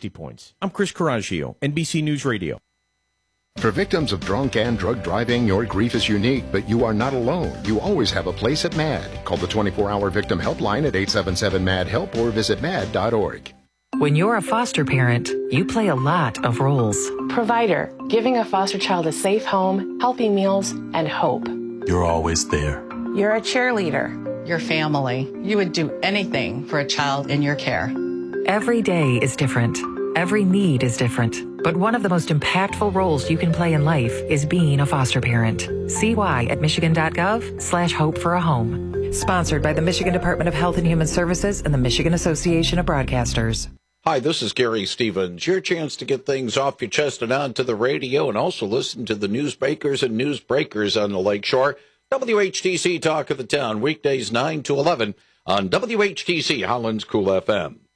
60 points. I'm Chris Coraggio, NBC News Radio. For victims of drunk and drug driving, your grief is unique, but you are not alone. You always have a place at MAD. Call the 24-hour victim helpline at 877-MAD-HELP or visit mad.org. When you're a foster parent, you play a lot of roles. Provider, giving a foster child a safe home, healthy meals, and hope. You're always there. You're a cheerleader. Your family. You would do anything for a child in your care. Every day is different. Every need is different. But one of the most impactful roles you can play in life is being a foster parent. See why at michigan.gov/hope for a home. Sponsored by the Michigan Department of Health and Human Services and the Michigan Association of Broadcasters. Hi, this is Gary Stevens. Your chance to get things off your chest and onto the radio, and also listen to the newsmakers and newsbreakers on the Lakeshore. WHTC Talk of the Town, weekdays 9 to 11 on WHTC Holland's Cool FM.